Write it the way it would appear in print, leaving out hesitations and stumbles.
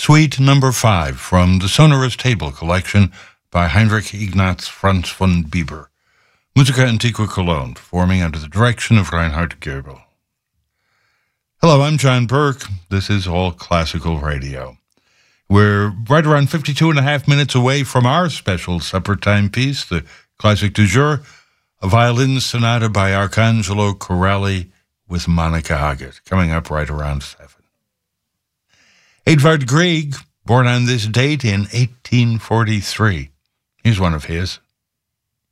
Suite number 5 from the Sonorous Table collection by Heinrich Ignaz Franz von Bieber. Musica Antiqua Cologne, performing under the direction of Reinhard Goebel. Hello, I'm John Burke. This is All Classical Radio. We're right around 52 and a half minutes away from our special supper time piece, the Classic du Jour, a violin sonata by Arcangelo Corelli with Monica Haggett, coming up right around 7. Edvard Grieg, born on this date in 1843. Here's one of his.